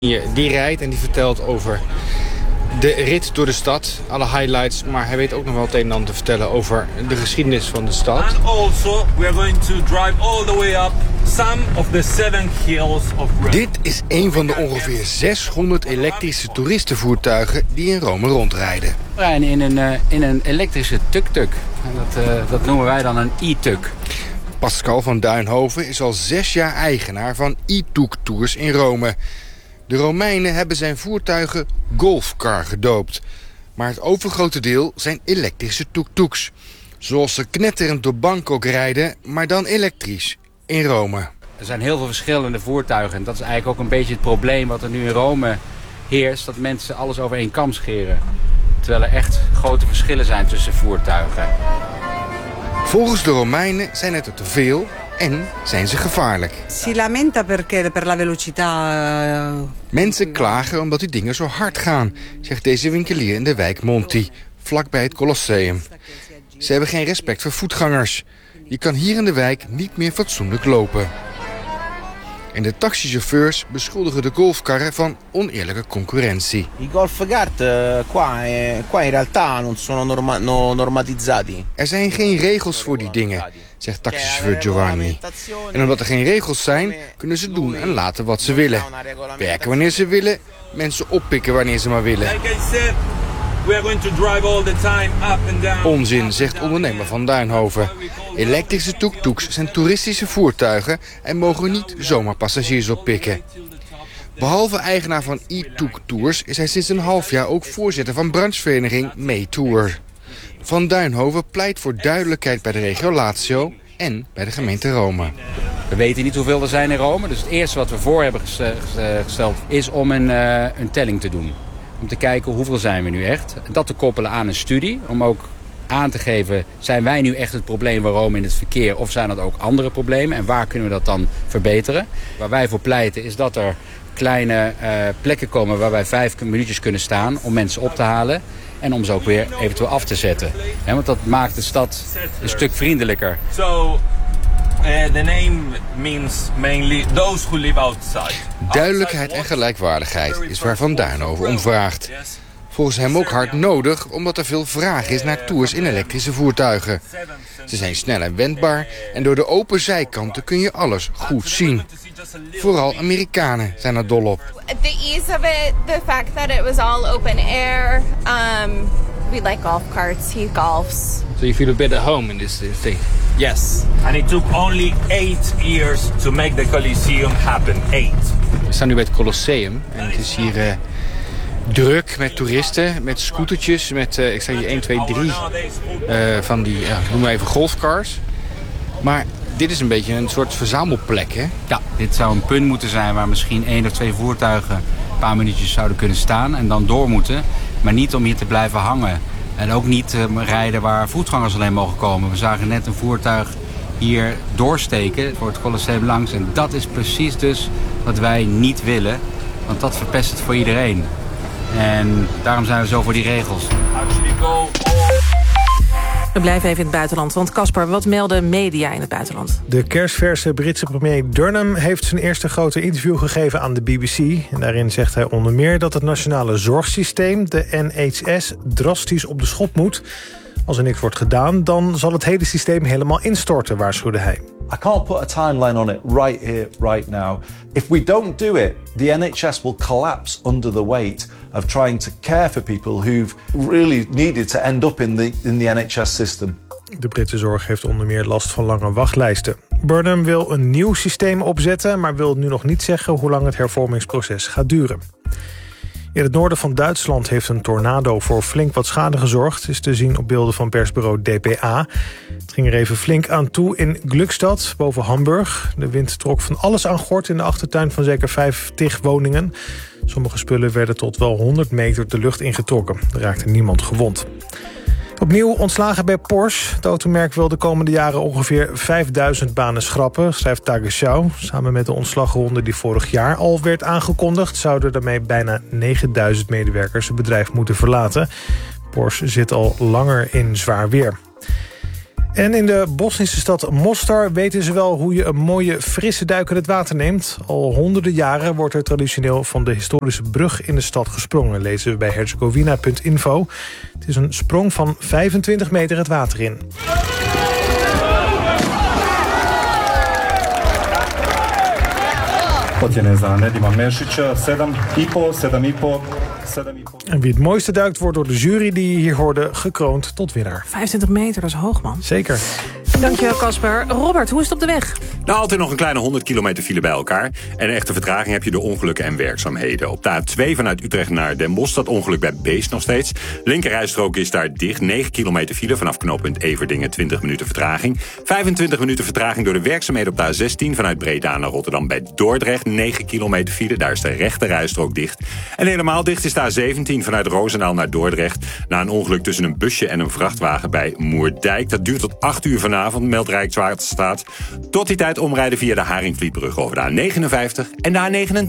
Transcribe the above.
Die rijdt en die vertelt over de rit door de stad, alle highlights, maar hij weet ook nog wel het een en ander te vertellen over de geschiedenis van de stad. And also we are going to drive all the way up some of the 7 hills of Rome. Dit is een van de ongeveer 600 elektrische toeristenvoertuigen die in Rome rondrijden. We rijden in een elektrische tuk-tuk. Dat noemen wij dan een e-tuk. Pascal van Duinhoven is al 6 jaar eigenaar van e-tuk tours in Rome. De Romeinen hebben zijn voertuigen golfcar gedoopt. Maar het overgrote deel zijn elektrische tuk-tuks. Zoals ze knetterend door Bangkok rijden, maar dan elektrisch in Rome. Er zijn heel veel verschillende voertuigen. En dat is eigenlijk ook een beetje het probleem wat er nu in Rome heerst. Dat mensen alles over één kam scheren. Terwijl er echt grote verschillen zijn tussen voertuigen. Volgens de Romeinen zijn het er te veel en zijn ze gevaarlijk. Si lamenta perché per la velocità. Mensen klagen omdat die dingen zo hard gaan, zegt deze winkelier in de wijk Monti, vlakbij het Colosseum. Ze hebben geen respect voor voetgangers. Je kan hier in de wijk niet meer fatsoenlijk lopen. En de taxichauffeurs beschuldigen de golfkarren van oneerlijke concurrentie. I golfkart qua in realtà non sono normatizzati. Er zijn geen regels voor die dingen, zegt taxichauffeur Giovanni. En omdat er geen regels zijn, kunnen ze doen en laten wat ze willen. Werken wanneer ze willen, mensen oppikken wanneer ze maar willen. We are going to drive all the time up and down. Onzin, zegt ondernemer van Duinhoven. Elektrische tuk-tuks zijn toeristische voertuigen en mogen niet zomaar passagiers oppikken. Behalve eigenaar van e-tuk tours is hij sinds een half jaar ook voorzitter van branchevereniging Meetour. Van Duinhoven pleit voor duidelijkheid bij de regio Lazio en bij de gemeente Rome. We weten niet hoeveel er zijn in Rome. Dus het eerste wat we voor hebben gesteld is om een telling te doen. Om te kijken hoeveel zijn we nu echt. Dat te koppelen aan een studie. Om ook aan te geven, zijn wij nu echt het probleem van Rome in het verkeer? Of zijn dat ook andere problemen? En waar kunnen we dat dan verbeteren? Waar wij voor pleiten is dat er kleine plekken komen waar wij 5 minuutjes kunnen staan om mensen op te halen. En om ze ook weer eventueel af te zetten. Want dat maakt de stad een stuk vriendelijker. The name means mainly those who live outside. Duidelijkheid en gelijkwaardigheid is waar Van Duinhoven om vraagt. Volgens hem ook hard nodig, omdat er veel vraag is naar tours in elektrische voertuigen. Ze zijn snel en wendbaar en door de open zijkanten kun je alles goed zien. Vooral Amerikanen zijn er dol op. The ease of it, the fact that it was all open air. We like golf carts, he golfs. So you feel a bit at home in this thing? Yes. And it took only 8 years to make the Colosseum happen. 8. We staan nu bij het Colosseum en het is hier druk met toeristen, met scootertjes, met ik sta hier 1, 2, 3 van die, noem maar even golfcars. Maar dit is een beetje een soort verzamelplek, hè? Ja, dit zou een punt moeten zijn waar misschien 1 of 2 voertuigen een paar minuutjes zouden kunnen staan en dan door moeten. Maar niet om hier te blijven hangen. En ook niet rijden waar voetgangers alleen mogen komen. We zagen net een voertuig hier doorsteken voor het Colosseum langs. En dat is precies dus wat wij niet willen. Want dat verpest het voor iedereen. En daarom zijn we zo voor die regels. We blijven even in het buitenland, want Caspar, wat melden media in het buitenland? De kerstverse Britse premier Durham heeft zijn eerste grote interview gegeven aan de BBC. En daarin zegt hij onder meer dat het nationale zorgsysteem, de NHS, drastisch op de schop moet. Als er niks wordt gedaan, dan zal het hele systeem helemaal instorten, waarschuwde hij. I can't put a timeline on it right here, right now. If we don't do it, the NHS will collapse under the weight of trying to care for people who've really needed to end up in the NHS system. De Britse zorg heeft onder meer last van lange wachtlijsten. Burnham wil een nieuw systeem opzetten, maar wil nu nog niet zeggen hoe lang het hervormingsproces gaat duren. In het noorden van Duitsland heeft een tornado voor flink wat schade gezorgd. Is te zien op beelden van persbureau DPA. Het ging er even flink aan toe in Glückstadt, boven Hamburg. De wind trok van alles aan gort in de achtertuin van zeker 50 woningen. Sommige spullen werden tot wel 100 meter de lucht ingetrokken. Er raakte niemand gewond. Opnieuw ontslagen bij Porsche. Het automerk wil de komende jaren ongeveer 5000 banen schrappen, schrijft Tagesschau. Samen met de ontslagronde die vorig jaar al werd aangekondigd, zouden daarmee bijna 9000 medewerkers het bedrijf moeten verlaten. Porsche zit al langer in zwaar weer. En in de Bosnische stad Mostar weten ze wel hoe je een mooie frisse duik in het water neemt. Al honderden jaren wordt er traditioneel van de historische brug in de stad gesprongen, lezen we bij Herzegovina.info. Het is een sprong van 25 meter het water in. En wie het mooiste duikt wordt door de jury die je hier hoorde gekroond tot winnaar. 25 meter, dat is hoog, man. Zeker. Dankjewel, Casper. Robert, hoe is het op de weg? Nou, altijd nog een kleine 100 kilometer file bij elkaar. En een echte vertraging heb je door ongelukken en werkzaamheden. Op de A2 vanuit Utrecht naar Den Bosch staat ongeluk bij Beest nog steeds. Linkerrijstrook is daar dicht. 9 kilometer file vanaf knooppunt Everdingen, 20 minuten vertraging. 25 minuten vertraging door de werkzaamheden op de A16 vanuit Breda naar Rotterdam bij Dordrecht. 9 kilometer file, daar is de rechterrijstrook dicht. En helemaal dicht is de A17 vanuit Roosendaal naar Dordrecht. Na een ongeluk tussen een busje en een vrachtwagen bij Moerdijk. Dat duurt tot 8 uur vanavond, meldt Rijkswaterstaat. Tot die tijd omrijden via de Haringvlietbrug over de A59 en de A29.